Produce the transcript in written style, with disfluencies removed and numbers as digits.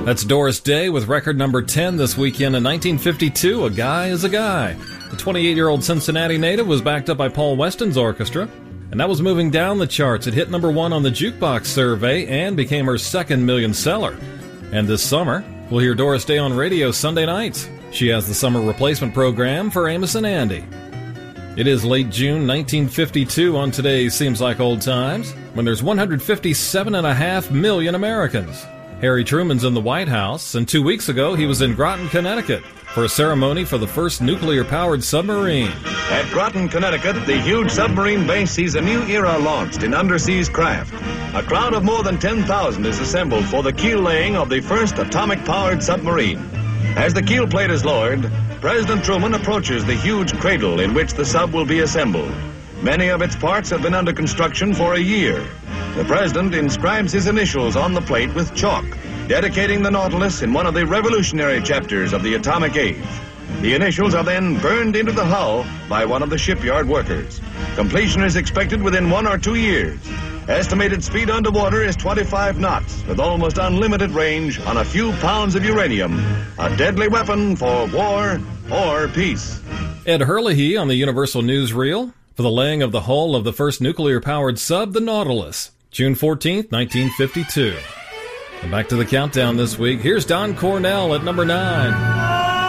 That's Doris Day with record number 10 this weekend in 1952, A Guy is a Guy. The 28-year-old Cincinnati native was backed up by Paul Weston's orchestra, and that was moving down the charts. It hit number 1 on the Jukebox survey and became her second million seller. And this summer, we'll hear Doris Day on radio Sunday nights. She has the summer replacement program for Amos and Andy. It is late June 1952 on today's Seems Like Old Times, when there's 157.5 million Americans. Harry Truman's in the White House, and 2 weeks ago he was in Groton, Connecticut, for a ceremony for the first nuclear-powered submarine. At Groton, Connecticut, the huge submarine base sees a new era launched in underseas craft. A crowd of more than 10,000 is assembled for the keel laying of the first atomic-powered submarine. As the keel plate is lowered, President Truman approaches the huge cradle in which the sub will be assembled. Many of its parts have been under construction for a year. The president inscribes his initials on the plate with chalk, dedicating the Nautilus in one of the revolutionary chapters of the atomic age. The initials are then burned into the hull by one of the shipyard workers. Completion is expected within 1 or 2 years. Estimated speed underwater is 25 knots, with almost unlimited range on a few pounds of uranium, a deadly weapon for war or peace. Ed Herlihy on the Universal Newsreel for the laying of the hull of the first nuclear-powered sub, the Nautilus, June 14th, 1952. And back to the countdown this week. Here's Don Cornell at number 9.